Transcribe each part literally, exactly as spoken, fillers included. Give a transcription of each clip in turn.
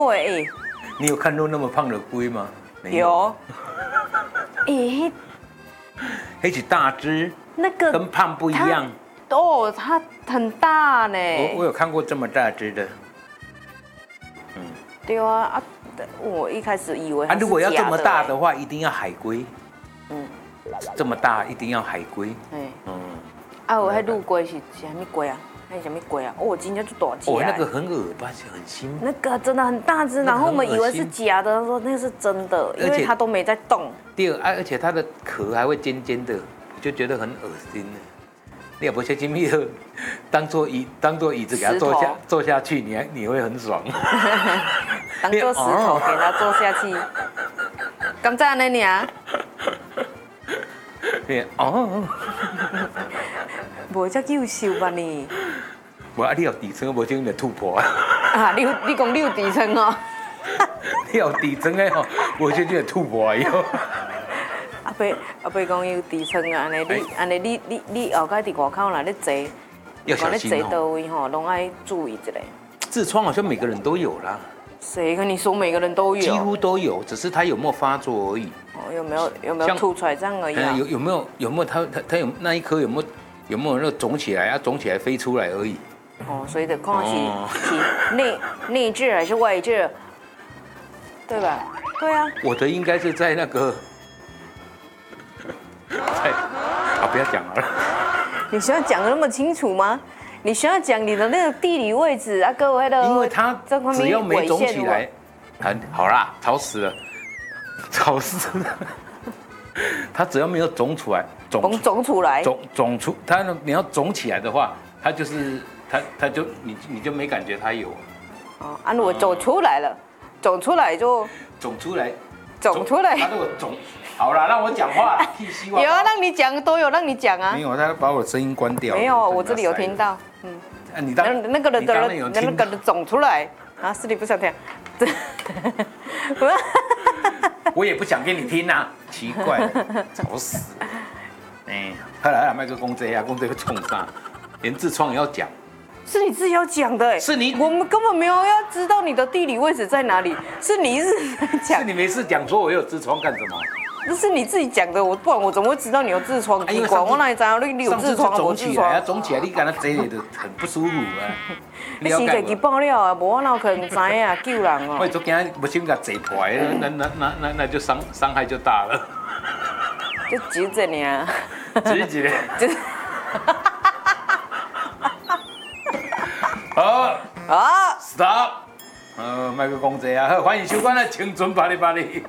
对， 你有看过那么胖的龟吗？没有。诶， 那是大只， 那个跟胖不一样。 哦，它很大呢。 我我有看过这么大只的。 嗯，对啊啊！我一开始以为它是假的。 啊，如果要这么大的话，一定要海龟。 嗯， 这么大一定要海龟。 哎， 嗯。 啊，我迄陆龟是是什么龟啊？那是什么龟啊？哦，今天就大只。 哦，那个很恶吧，很腥。 那个真的很大只，然后我们以为是假的，他说那是真的，因为它都没在动。 第二，而且它的壳还会尖尖的，就觉得很恶心。你也不小心的，当做椅当做椅子给它坐下坐下去，你还你会很爽。 当做石头给它坐下去，刚在那里啊。 对哦。 无遮优秀吧你？ 无啊，你有底层，无就就突破啊。 啊，你有你讲你有底层哦。 你有底层的吼，无就就突破哟。 阿伯阿伯讲有底层啊，安尼你安尼你你你后摆伫外口若咧坐， 要小心哦。 你坐倒位吼，拢爱注意一下。 痔疮好像每个人都有啦。 谁跟你说每个人都有？ 几乎都有，只是它有没有发作而已。 哦，有没有有没有吐出来这样而已啊？ 有有没有有没有它它它有那一颗有没有有没有那个肿起来啊？肿起来飞出来而已。 哦，所以得看是是内内痔还是外痔，对吧？对啊。 我的应该是在那个，在啊，不要讲好了。 你需要讲的那么清楚吗？你需要讲你的那个地理位置啊，各位的。 因为它只要没肿起来，很好啦，吵死了，吵死了。它只要没有肿出来， 肿肿出来， 肿肿出它，你要肿起来的话，它就是它它就你你就没感觉它有。 哦，啊，如果肿出来了，肿出来就肿出来， 肿出来。 它如果肿，好了，让我讲话，替希望。 有啊，让你讲都有让你讲啊。 没有，他把我的声音关掉。 没有，我这里有听到。嗯。 啊，你当那个人的那个人肿出来啊，是你不想听。 我也不想给你听呐，奇怪，吵死！哎，快来来，麦克公这呀，公这个冲啥？连痔疮也要讲， 是你自己要讲的哎， 是你， 我们根本没有要知道你的地理位置在哪里，是你一直在讲， 是你没事讲说我有痔疮干什么？ 这是你自己讲的，我不然我怎么会知道你有痔疮？奇怪，我哪里知道你有痔疮？ 肿起来啊，肿起来，你感觉这里的很不舒服啊。 你是自己爆料啊，无我哪可能知啊，救人哦。 我昨天不小心给挤破，那那那那那就伤伤害就大了。 就只这呢， 只几呢？好， 好 ，stop。呃，麦克公仔啊，好，欢迎收看的青春巴黎巴黎。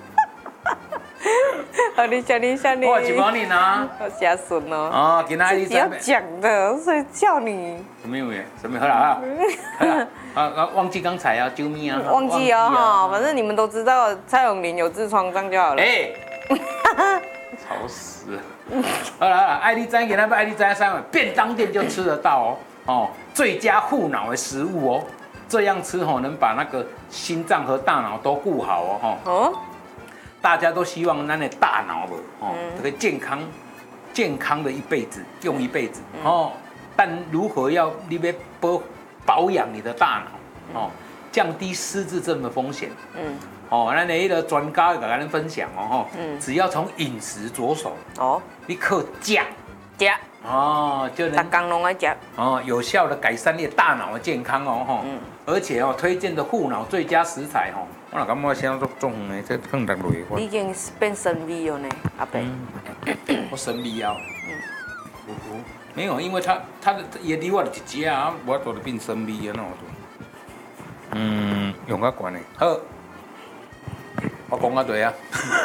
好，你讲你讲你。 我是毛你呢。 好下顺哦。 哦，今天你要讲的，所以叫你。 什么有什么好了啊？啊啊！忘记刚才啊，救命啊！ 忘记哦哈，反正你们都知道蔡永林有痔疮，这样就好了。哎， 吵死了！好了好了，爱丽斋给他们爱丽斋三碗便当店就吃得到哦哦，最佳护脑的食物哦，这样吃吼能把那个心脏和大脑都顾好哦哈。哦。大家都希望咱的大脑哦，这个健康健康的一辈子，用一辈子哦。但如何要你要保保养你的大脑哦，降低失智症的风险？嗯，哦，咱的一个专家会跟咱分享哦，嗯，只要从饮食着手哦，你靠食食哦，就能大家拢爱食哦，有效的改善你的大脑的健康哦，哈，嗯，而且哦，推荐的护脑最佳食材哦。我哪感觉现在做种呢？这放落去。 你已经变神秘了呢，阿伯。 我神秘啊。嗯。没有，因为他他的也离我一只啊，我做的变神秘啊，那我做。嗯，用较悬的。好，我讲啊对啊。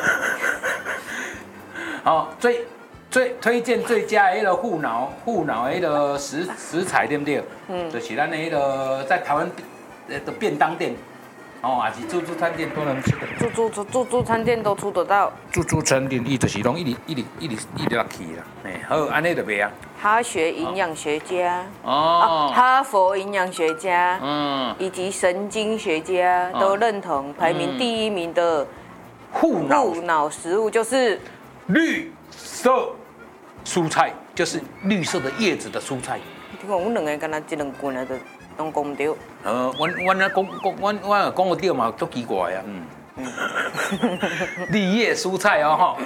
好，最最推荐最佳的迄个护脑护脑的迄个食食材对不对？嗯。就是咱的迄个在台湾的便当店。哦，还是自助餐店都能吃的。 自助自自助餐店都出得到。 自助餐店伊就是拢一直一直一直一直落去啦。哎，好，安尼就袂啊。 哈学营养学家哦，哈佛营养学家，嗯，以及神经学家都认同排名第一名的护脑护脑食物就是绿色蔬菜，就是绿色的叶子的蔬菜。 你看我们两个跟他这两罐来的。 拢讲唔对。 呃，阮阮啊讲讲阮阮讲个对嘛，足奇怪啊。嗯。绿叶蔬菜哦，哈，